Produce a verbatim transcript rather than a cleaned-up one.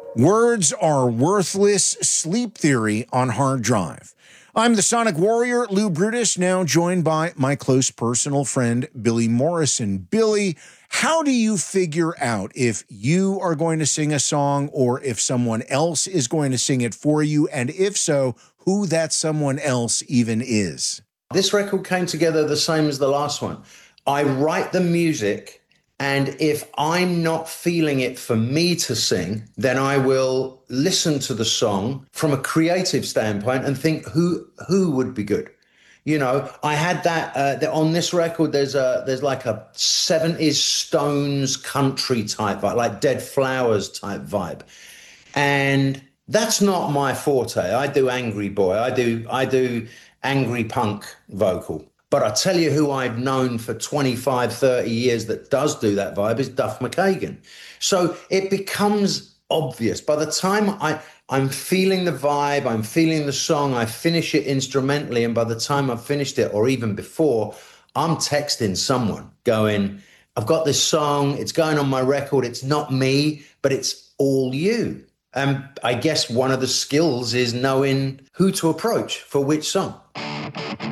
Words are worthless, sleep theory on hard drive. I'm the Sonic Warrior, Lou Brutus, now joined by my close personal friend, Billy Morrison. Billy, how do you figure out if you are going to sing a song or if someone else is going to sing it for you? And if so, who that someone else even is? This record came together the same as the last one. I write the music, and if I'm not feeling it for me to sing, then I will listen to the song from a creative standpoint and think who who would be good. You know, I had that, uh, that on this record. There's a there's like a seventies Stones country type vibe, like Dead Flowers type vibe, and that's not my forte. I do angry boy. I do I do angry punk vocal. But I tell you who I've known for twenty-five, thirty years that does do that vibe is Duff McKagan. So it becomes obvious. By the time I, I'm feeling the vibe, I'm feeling the song, I finish it instrumentally, and by the time I've finished it, or even before, I'm texting someone going, I've got this song, it's going on my record, it's not me, but it's all you. And I guess one of the skills is knowing who to approach for which song.